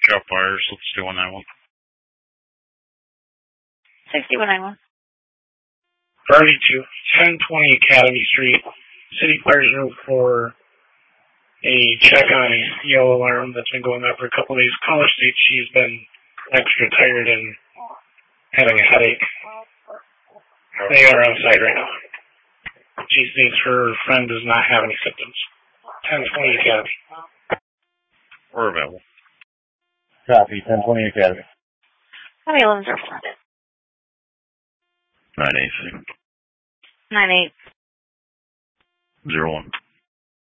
Got fires. Let's do 191. 6191. Bernie to 1020 Academy Street. City Fires Room for a check on a yellow alarm that's been going on for a couple of days. Caller states she's been extra tired and having a headache. They are on site right now. She thinks her friend does not have any symptoms. 1020 Academy. We're available. Copy, 1020 Academy. County 11's responded. 986. 98. 01.